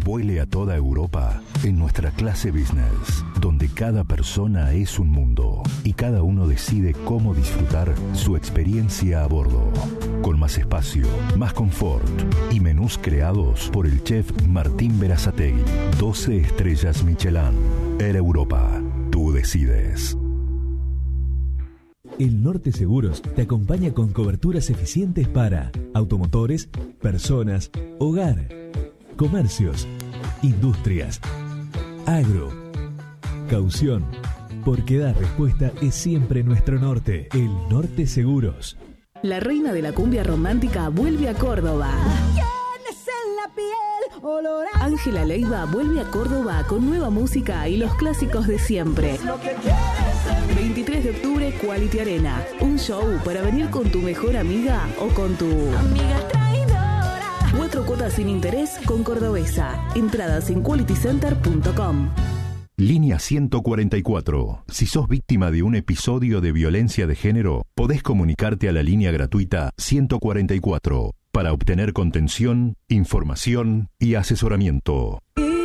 Vuele a toda Europa en nuestra clase business, donde cada persona es un mundo y cada uno decide cómo disfrutar su experiencia a bordo. Con más espacio, más confort y menús creados por el chef Martín Berazategui. 12 estrellas Michelin. Air Europa. Tú decides. El Norte Seguros te acompaña con coberturas eficientes para automotores, personas, hogar, comercios, industrias, agro, caución, porque dar respuesta es siempre nuestro norte. El Norte Seguros. La reina de la cumbia romántica vuelve a Córdoba. Ángela Leiva vuelve a Córdoba con nueva música y los clásicos de siempre. 23 de octubre, Quality Arena. Un show para venir con tu mejor amiga o con tu amiga traidora. 4 cuotas sin interés con Cordobesa. Entradas en qualitycenter.com. Línea 144. Si sos víctima de un episodio de violencia de género, podés comunicarte a la línea gratuita 144 para obtener contención, información y asesoramiento.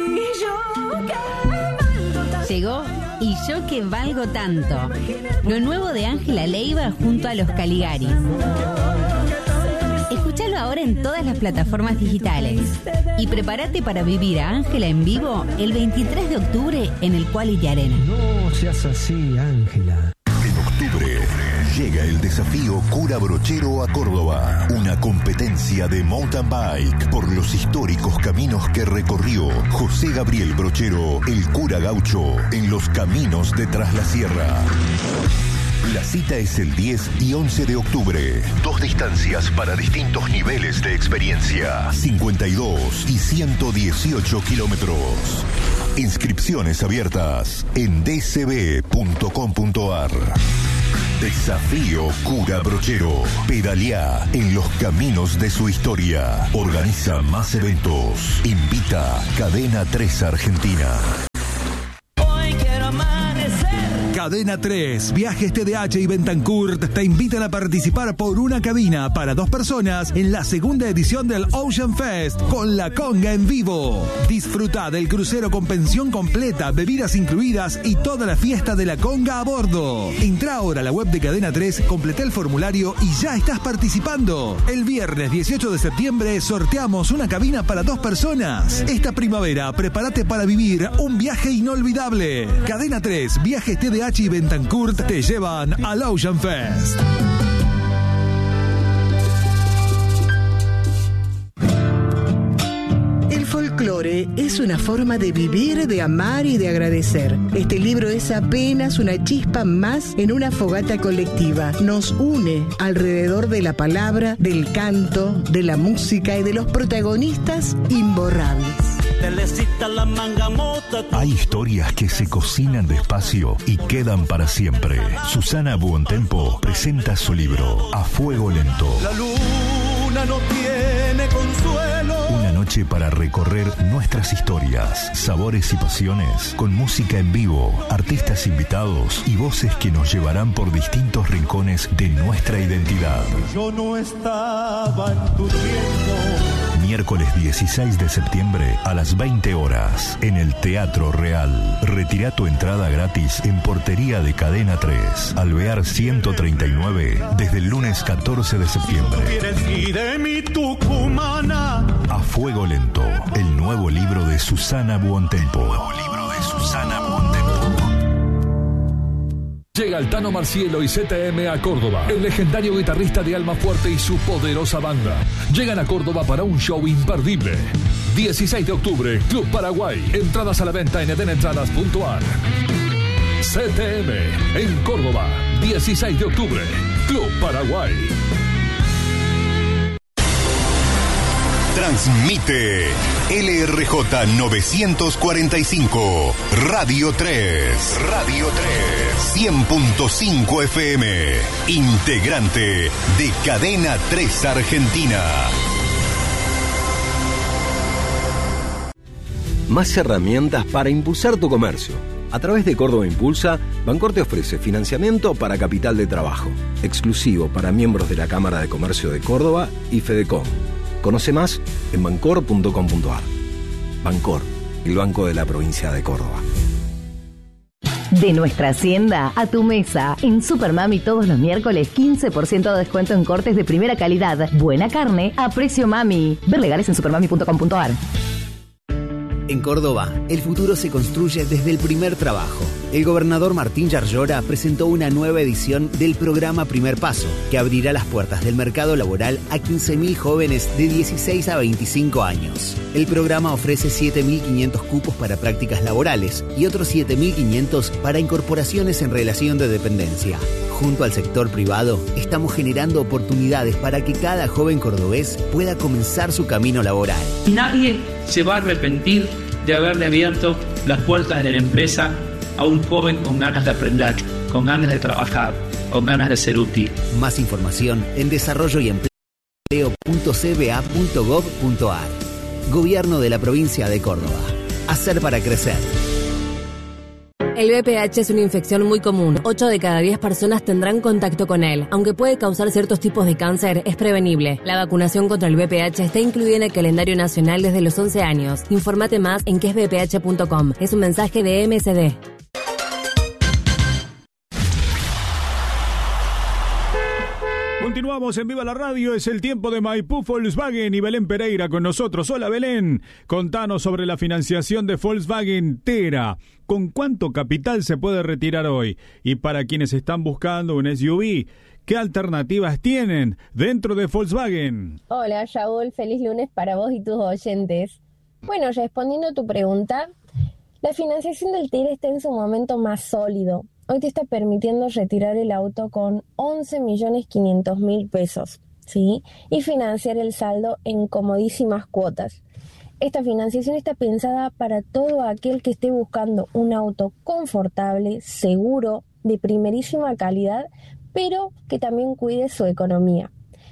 Llegó Y yo que valgo tanto. Lo nuevo de Ángela Leiva junto a los Caligaris. Escúchalo ahora en todas las plataformas digitales. Y prepárate para vivir a Ángela en vivo el 23 de octubre en el Quality Arena. No seas así, Ángela. En octubre llega el desafío Cura Brochero a Córdoba. Una competencia de mountain bike por los históricos caminos que recorrió José Gabriel Brochero, el cura gaucho, en los caminos de Tras la Sierra. La cita es el 10 y 11 de octubre. 2 distancias para distintos niveles de experiencia. 52 y 118 kilómetros. Inscripciones abiertas en dcb.com.ar. Desafío Cura Brochero. Pedaleá en los caminos de su historia. Organiza más eventos. Invita Cadena 3 Argentina. Cadena 3, Viajes TDH y Bentancourt te invitan a participar por una cabina para 2 personas en la segunda edición del Ocean Fest con La Conga en vivo. Disfruta del crucero con pensión completa, bebidas incluidas y toda la fiesta de La Conga a bordo. Entra ahora a la web de Cadena 3, completa el formulario y ya estás participando. El viernes 18 de septiembre sorteamos una cabina para 2 personas. Esta primavera prepárate para vivir un viaje inolvidable. Cadena 3, Viajes TDH y Bentancourt te llevan al Ocean Fest. El folclore es una forma de vivir, de amar y de agradecer. Este libro es apenas una chispa más en una fogata colectiva. Nos une alrededor de la palabra, del canto, de la música y de los protagonistas imborrables. Hay historias que se cocinan despacio y quedan para siempre. Susana Buontempo presenta su libro A Fuego Lento. La luna no tiene consuelo. Una noche para recorrer nuestras historias, sabores y pasiones, con música en vivo, artistas invitados y voces que nos llevarán por distintos rincones de nuestra identidad. Yo no estaba en tu tiempo. Miércoles 16 de septiembre a las 20 horas en el Teatro Real. Retira tu entrada gratis en portería de Cadena 3, Alvear 139, desde el lunes 14 de septiembre. A Fuego Lento, el nuevo libro de Susana Buontempo. Llega el Tano Marcielo y ZM a Córdoba. El legendario guitarrista de Alma Fuerte y su poderosa banda llegan a Córdoba para un show imperdible. 16 de octubre, Club Paraguay. Entradas a la venta en edenentradas.ar. ZM en Córdoba. 16 de octubre, Club Paraguay. Transmite LRJ 945, Radio 3, 100.5 FM, integrante de Cadena 3 Argentina. Más herramientas para impulsar tu comercio. A través de Córdoba Impulsa, Bancor te ofrece financiamiento para capital de trabajo, exclusivo para miembros de la Cámara de Comercio de Córdoba y Fedecom. Conoce más en bancor.com.ar. Bancor, el banco de la provincia de Córdoba. De nuestra hacienda a tu mesa. En Supermami todos los miércoles 15% de descuento en cortes de primera calidad. Buena carne a precio mami. Ver legales en supermami.com.ar. En Córdoba, el futuro se construye desde el primer trabajo. El gobernador Martín Yarlora presentó una nueva edición del programa Primer Paso, que abrirá las puertas del mercado laboral a 15.000 jóvenes de 16 a 25 años. El programa ofrece 7.500 cupos para prácticas laborales y otros 7.500 para incorporaciones en relación de dependencia. Junto al sector privado, estamos generando oportunidades para que cada joven cordobés pueda comenzar su camino laboral. Nadie se va a arrepentir de haberle abierto las puertas de la empresa a un joven con ganas de aprender, con ganas de trabajar, con ganas de ser útil. Más información en desarrolloyempleo.cba.gov.ar. Gobierno de la provincia de Córdoba. Hacer para crecer. El VPH es una infección muy común. 8 de cada 10 personas tendrán contacto con él. Aunque puede causar ciertos tipos de cáncer, es prevenible. La vacunación contra el VPH está incluida en el calendario nacional desde los 11 años. Infórmate más en quesvph.com. Es un mensaje de MSD. Continuamos en Viva la Radio, es el tiempo de Maipú Volkswagen y Belén Pereira con nosotros. Hola Belén, contanos sobre la financiación de Volkswagen Tera. ¿Con cuánto capital se puede retirar hoy? Y para quienes están buscando un SUV, ¿qué alternativas tienen dentro de Volkswagen? Hola Raúl, feliz lunes para vos y tus oyentes. Bueno, respondiendo a tu pregunta, la financiación del Tera está en su momento más sólido. Hoy te está permitiendo retirar el auto con 11.500.000 pesos, ¿sí? Y financiar el saldo en comodísimas cuotas. Esta financiación está pensada para todo aquel que esté buscando un auto confortable, seguro, de primerísima calidad, pero que también cuide su economía.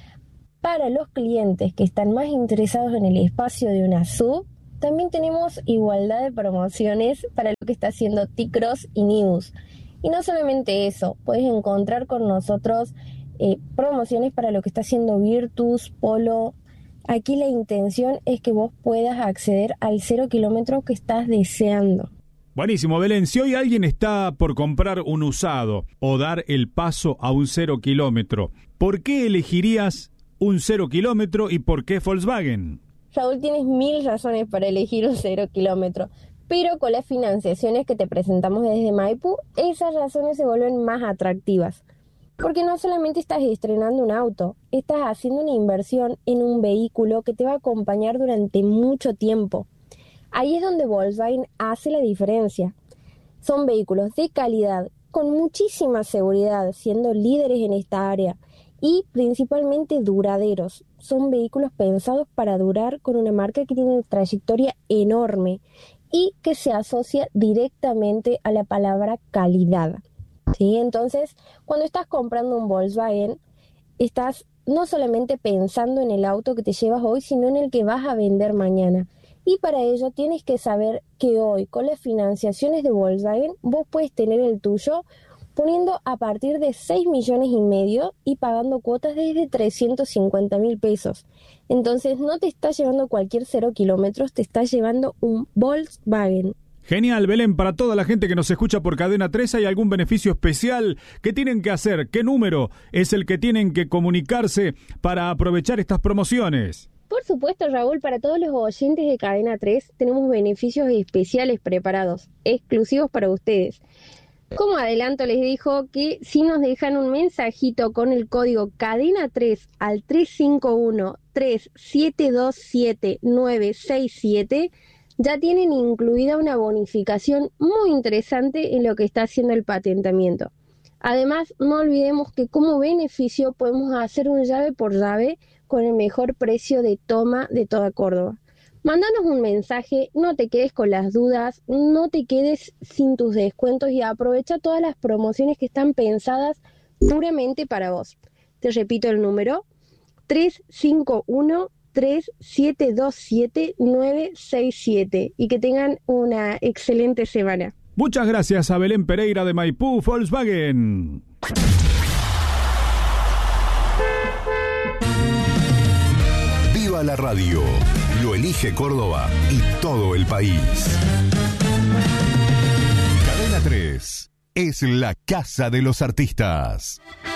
Para los clientes que están más interesados en el espacio de una SUV, también tenemos igualdad de promociones para lo que está haciendo T-Cross y Nibus. Y no solamente eso, puedes encontrar con nosotros promociones para lo que está haciendo Virtus, Polo. Aquí la intención es que vos puedas acceder al 0 kilómetro que estás deseando. Buenísimo, Belén. Si hoy alguien está por comprar un usado o dar el paso a un 0 kilómetro, ¿por qué elegirías un 0 kilómetro y por qué Volkswagen? Raúl, tienes 1000 razones para elegir un 0 kilómetro. Pero con las financiaciones que te presentamos desde Maipú, esas razones se vuelven más atractivas. Porque no solamente estás estrenando un auto, estás haciendo una inversión en un vehículo que te va a acompañar durante mucho tiempo. Ahí es donde Volkswagen hace la diferencia. Son vehículos de calidad, con muchísima seguridad, siendo líderes en esta área, y principalmente duraderos. Son vehículos pensados para durar, con una marca que tiene una trayectoria enorme y que se asocia directamente a la palabra calidad, ¿sí? Entonces, cuando estás comprando un Volkswagen, estás no solamente pensando en el auto que te llevas hoy, sino en el que vas a vender mañana. Y para ello tienes que saber que hoy, con las financiaciones de Volkswagen, vos puedes tener el tuyo poniendo a partir de 6,5 millones y pagando cuotas desde 350.000 pesos. Entonces no te estás llevando cualquier 0 kilómetros, te estás llevando un Volkswagen. Genial, Belén. Para toda la gente que nos escucha por Cadena 3, ¿hay algún beneficio especial? ¿Qué tienen que hacer? ¿Qué número es el que tienen que comunicarse para aprovechar estas promociones? Por supuesto, Raúl, para todos los oyentes de Cadena 3 tenemos beneficios especiales preparados, exclusivos para ustedes. Como adelanto les dijo que si nos dejan un mensajito con el código Cadena 3 al 351-3727-967, ya tienen incluida una bonificación muy interesante en lo que está haciendo el patentamiento. Además, no olvidemos que como beneficio podemos hacer un llave por llave con el mejor precio de toma de toda Córdoba. Mándanos un mensaje, no te quedes con las dudas, no te quedes sin tus descuentos y aprovecha todas las promociones que están pensadas puramente para vos. Te repito el número, 351-3727-967 y que tengan una excelente semana. Muchas gracias a Belén Pereira de Maipú Volkswagen. Viva la radio. Lo elige Córdoba y todo el país. Cadena 3 es la casa de los artistas.